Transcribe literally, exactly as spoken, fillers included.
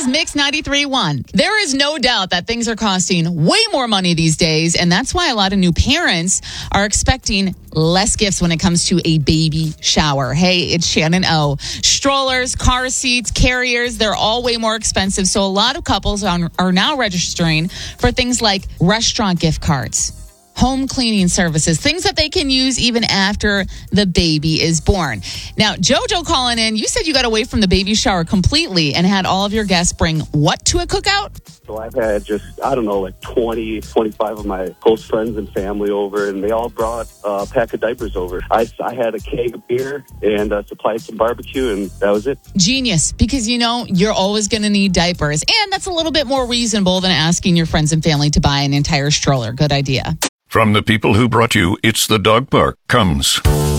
is Mix ninety-three point one. There is no doubt that things are costing way more money these days, and that's why a lot of new parents are expecting less gifts when it comes to a baby shower. Hey, it's Shannon O. Strollers, car seats, carriers, they're all way more expensive, so a lot of couples are, are now registering for things like restaurant gift cards, home cleaning services, things that they can use even after the baby is born. Now, JoJo calling in, you said you got away from the baby shower completely and had all of your guests bring what to a cookout? So I've had just, I don't know, like twenty, twenty-five of my close friends and family over, and they all brought a pack of diapers over. I, I had a keg of beer and uh, supplied some barbecue, and that was it. Genius, because, you know, you're always going to need diapers, and that's a little bit more reasonable than asking your friends and family to buy an entire stroller. Good idea. From the people who brought you It's the Dog Park comes